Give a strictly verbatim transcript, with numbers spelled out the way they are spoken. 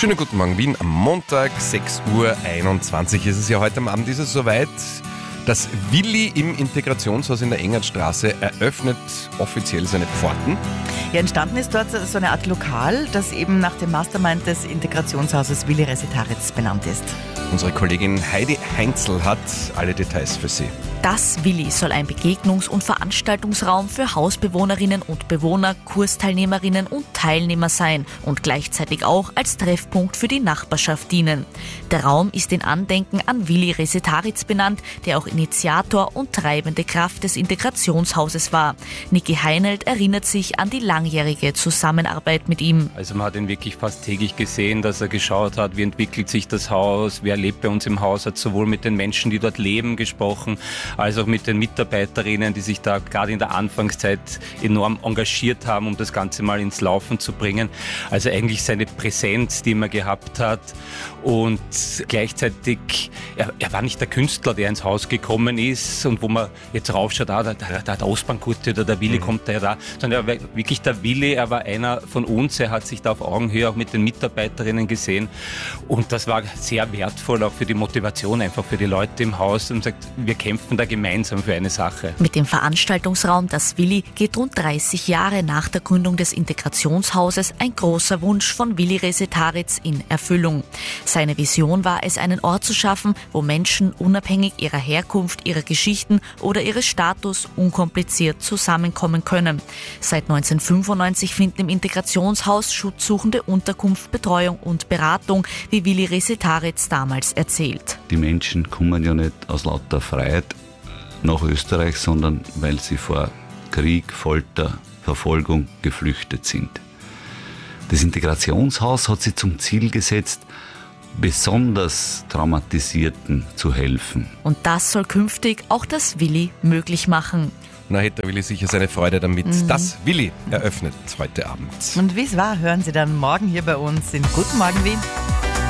Schönen guten Morgen Wien, am Montag, sechs Uhr einundzwanzig ist es ja heute am Abend, ist es soweit. Das Willi im Integrationshaus in der Engertstraße eröffnet offiziell seine Pforten. Ja, entstanden ist dort so eine Art Lokal, das eben nach dem Mastermind des Integrationshauses Willi Resetaritz benannt ist. Unsere Kollegin Heidi Heinzel hat alle Details für Sie. Das Willi soll ein Begegnungs- und Veranstaltungsraum für Hausbewohnerinnen und Bewohner, Kursteilnehmerinnen und Teilnehmer sein und gleichzeitig auch als Treffpunkt für die Nachbarschaft dienen. Der Raum ist in Andenken an Willi Resetaritz benannt, der auch Initiator und treibende Kraft des Integrationshauses war. Niki Heinelt erinnert sich an die langjährige Zusammenarbeit mit ihm. Also man hat ihn wirklich fast täglich gesehen, dass er geschaut hat, wie entwickelt sich das Haus, wer lebt bei uns im Haus, hat sowohl mit den Menschen, die dort leben, gesprochen, als auch mit den Mitarbeiterinnen, die sich da gerade in der Anfangszeit enorm engagiert haben, um das Ganze mal ins Laufen zu bringen. Also eigentlich seine Präsenz, die man gehabt hat, und gleichzeitig, er, er war nicht der Künstler, der ins Haus gekommen ist und wo man jetzt raufschaut, ah, da, da, da der Ostbankgute oder der Willi mhm. kommt da ja da, sondern er war wirklich der Willi, er war einer von uns, er hat sich da auf Augenhöhe auch mit den Mitarbeiterinnen gesehen und das war sehr wertvoll auch für die Motivation, einfach für die Leute im Haus und sagt, wir kämpfen da gemeinsam für eine Sache. Mit dem Veranstaltungsraum Das Willi geht rund dreißig Jahre nach der Gründung des Integrationshauses ein großer Wunsch von Willi Resetaritz in Erfüllung. Seine Vision war es, einen Ort zu schaffen, wo Menschen unabhängig ihrer Herkunft, ihrer Geschichten oder ihres Status unkompliziert zusammenkommen können. Seit neunzehnhundertfünfundneunzig finden im Integrationshaus Schutzsuchende Unterkunft, Betreuung und Beratung, wie Willi Resetaritz damals erzählt. Die Menschen kommen ja nicht aus lauter Freiheit nach Österreich, sondern weil sie vor Krieg, Folter, Verfolgung geflüchtet sind. Das Integrationshaus hat sich zum Ziel gesetzt, besonders Traumatisierten zu helfen. Und das soll künftig auch das Willi möglich machen. Na, hätte der Willi sicher seine Freude damit. Mhm. Das Willi eröffnet heute Abend. Und wie es war, hören Sie dann morgen hier bei uns in Guten Morgen Wien.